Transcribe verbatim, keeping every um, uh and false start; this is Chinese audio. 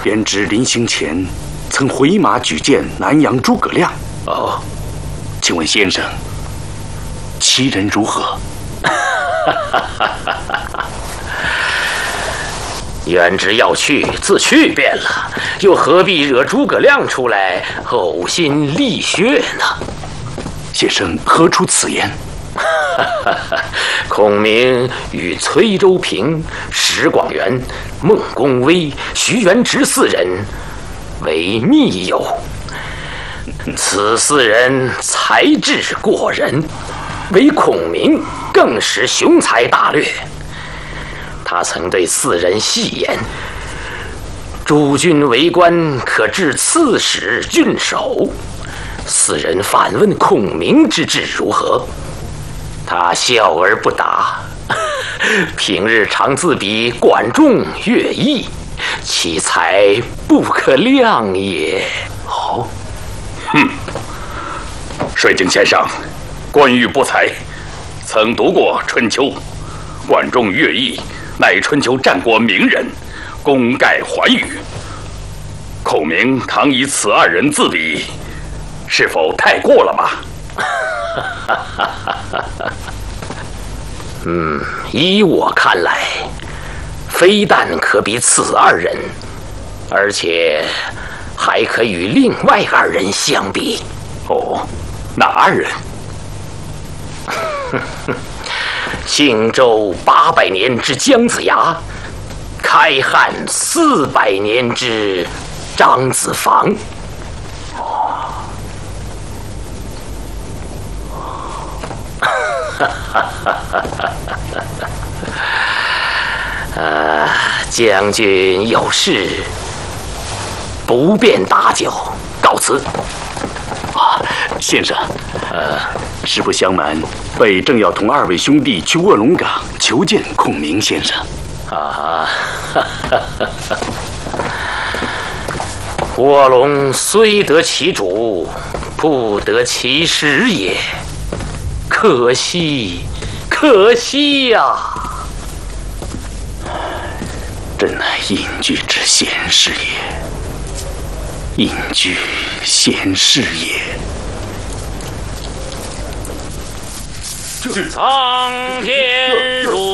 便知临行前曾回马举荐南阳诸葛亮。 哦， 请问先生，其人如何？ 元之要去，自去便了，又何必惹诸葛亮出来呕心沥血呢？ 先生何出此言？ 孔明与崔州平、石广元、孟公威、徐元直四人为密友，此四人才智过人，唯孔明更是雄才大略。他曾对四人戏言：诸军为官，可治刺史、郡守。四人反问孔明之志如何，他笑而不答。平日常自比管仲、乐毅，其才不可量也。 哦，哼，水镜先生，关羽不才，曾读过《春秋》，管仲、乐毅乃春秋战国名人，功盖寰宇。孔明倘以此二人自比，是否太过了吧？ 嗯，依我看来，非但可比此二人，而且还可与另外二人相比。 哦，哪二人？ 兴周八百年之姜子牙，开汉四百年之张子房。啊，将军有事，不便打搅，告辞。 啊，先生，呃，实不相瞒，北正要同二位兄弟去卧龙岗求见孔明先生。 啊，卧龙虽得其主，不得其时也。可惜，可惜呀、啊！ 朕乃隐居之贤士也，隐居贤士也。 苍天如